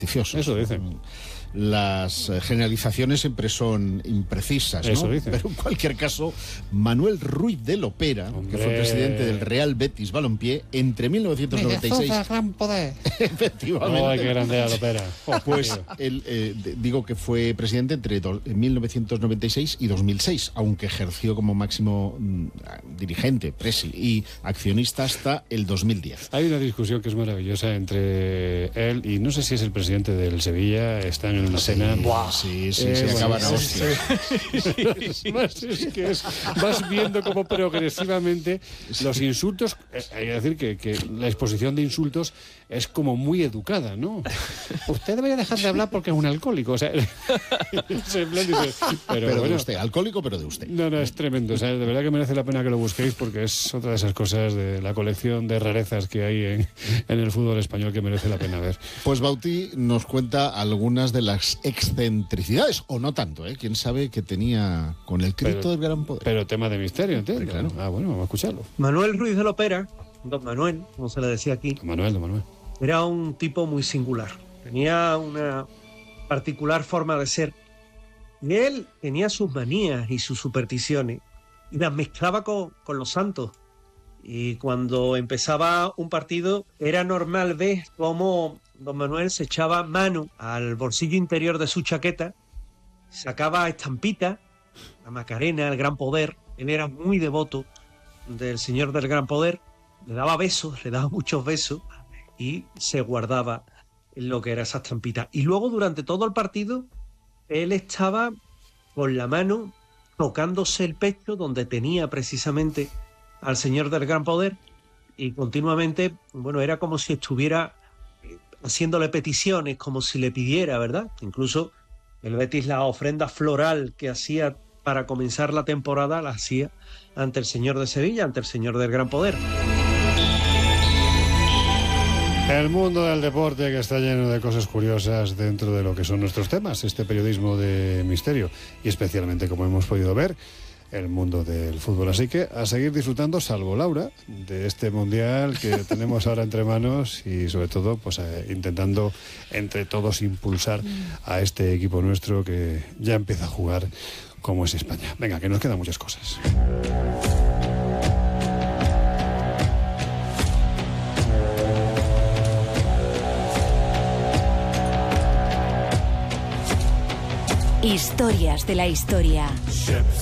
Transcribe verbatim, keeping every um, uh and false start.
Eso dicen. Las generalizaciones siempre son imprecisas, ¿no? Eso dicen. Pero en cualquier caso, Manuel Ruiz de Lopera, Hombre. que fue presidente del Real Betis Balompié entre mil novecientos noventa y seis... Jesús, el gran poder. Efectivamente. ¡Ay, qué grande era Lopera! Oh, Pues tío. él, eh, de- digo que fue presidente entre do, mil novecientos noventa y seis y dos mil seis, aunque ejerció como máximo mm, dirigente, presi y accionista hasta el dos mil diez. Hay una discusión que es maravillosa entre él y no sé si es el presidente del Sevilla, están en una cena. Buah, sí, sí, Eh, se bueno, acaban a sí, hostias. Es más, es que es, vas viendo cómo progresivamente los insultos, eh, hay que decir que, que la exposición de insultos es como muy educada, ¿no? Usted debería dejar de hablar porque es un alcohólico, o sea, ese plan dice, pero, Pero, bueno, de usted, alcohólico, pero de usted. no, no, es tremendo, o sea, de verdad que merece la pena que lo busquéis porque es otra de esas cosas de la colección de rarezas que hay en, en el fútbol español que merece la pena ver. Pues Bauti nos cuenta algunas de las excentricidades, o no tanto, ¿eh? Quién sabe que tenía con el Cristo Pero- del gran poder. Pero tema de misterio, entiendo. Claro. Ah, bueno, vamos a escucharlo. Manuel Ruiz de Lopera, don Manuel, como se le decía aquí, Don Manuel, don Manuel. era un tipo muy singular. Tenía una particular forma de ser. Y él tenía sus manías y sus supersticiones y las mezclaba con, con los santos. Y cuando empezaba un partido, era normal ver cómo don Manuel se echaba mano al bolsillo interior de su chaqueta, sacaba estampitas, la Macarena, el Gran Poder. Él era muy devoto del Señor del Gran Poder, le daba besos, le daba muchos besos y se guardaba en lo que era esa estampita. Y luego durante todo el partido él estaba con la mano tocándose el pecho donde tenía precisamente al Señor del Gran Poder y continuamente, bueno, era como si estuviera eh, haciéndole peticiones, como si le pidiera, ¿verdad? Incluso el Betis, la ofrenda floral que hacía para comenzar la temporada, la hacía ante el Señor de Sevilla, ante el Señor del Gran Poder. El mundo del deporte que está lleno de cosas curiosas dentro de lo que son nuestros temas, este periodismo de misterio y especialmente, como hemos podido ver, el mundo del fútbol. Así que a seguir disfrutando, salvo Laura, de este mundial que tenemos ahora entre manos y sobre todo pues eh, intentando entre todos impulsar a este equipo nuestro que ya empieza a jugar como es España. Venga, que nos quedan muchas cosas. Historias de la historia.